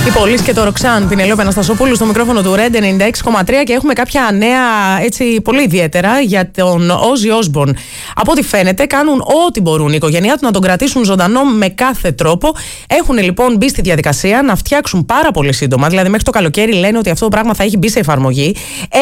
Η Πολύς και το Ροξάν, Πινελόπη Αναστασοπούλου στο μικρόφωνο του Red 96,3 και έχουμε κάποια νέα έτσι πολύ ιδιαίτερα για τον Όζι Όσμπορν. Από ό,τι φαίνεται κάνουν ό,τι μπορούν η οικογένειά του να τον κρατήσουν ζωντανό με κάθε τρόπο. Έχουν λοιπόν μπει στη διαδικασία να φτιάξουν πάρα πολύ σύντομα, δηλαδή μέχρι το καλοκαίρι λένε ότι αυτό το πράγμα θα έχει μπει σε εφαρμογή.